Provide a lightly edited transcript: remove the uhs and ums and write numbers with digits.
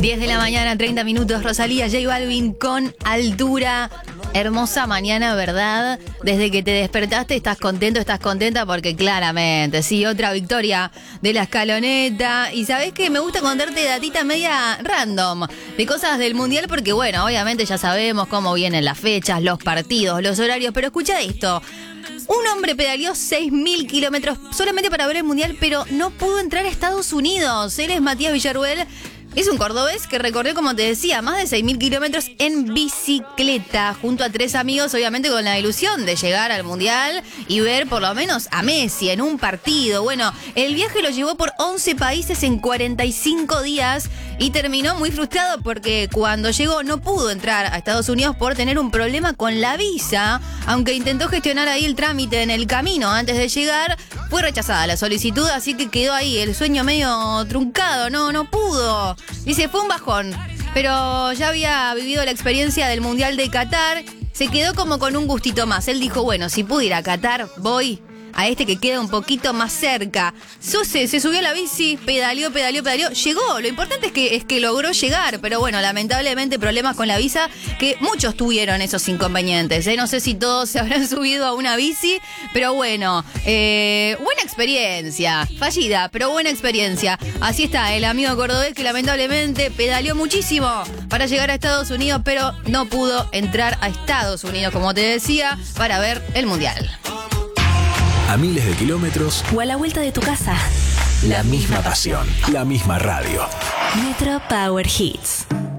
10 de la mañana, 30 minutos, Rosalía, J Balvin con Altura. Hermosa mañana, ¿verdad? Desde que te despertaste estás contento, estás contenta porque claramente, sí, otra victoria de la escaloneta. Y sabés que me gusta contarte datita media random de cosas del Mundial porque, bueno, obviamente ya sabemos cómo vienen las fechas, los partidos, los horarios, pero escucha esto. Un hombre pedaleó 6.000 kilómetros solamente para ver el Mundial, pero no pudo entrar a Estados Unidos. Él es Matías Villarruel. Es un cordobés que recorrió, como te decía, más de 6.000 kilómetros en bicicleta, junto a 3 amigos, obviamente con la ilusión de llegar al Mundial y ver por lo menos a Messi en un partido. Bueno, el viaje lo llevó por 11 países en 45 días y terminó muy frustrado porque cuando llegó no pudo entrar a Estados Unidos por tener un problema con la visa. Aunque intentó gestionar ahí el trámite en el camino antes de llegar, fue rechazada la solicitud, así que quedó ahí el sueño medio truncado, no pudo. Dice, fue un bajón, pero ya había vivido la experiencia del Mundial de Qatar, se quedó como con un gustito más. Él dijo, bueno, si pude ir a Qatar, voy a este que queda un poquito más cerca. Se subió a la bici, pedaleó, llegó. Lo importante es que logró llegar, pero bueno, lamentablemente problemas con la visa, que muchos tuvieron esos inconvenientes. No sé si todos se habrán subido a una bici, pero bueno, buena experiencia, fallida, pero buena experiencia. Así está el amigo cordobés que lamentablemente pedaleó muchísimo para llegar a Estados Unidos, pero no pudo entrar a Estados Unidos, como te decía, para ver el Mundial. A miles de kilómetros o a la vuelta de tu casa. La misma pasión, la misma radio. Metro Power Hits.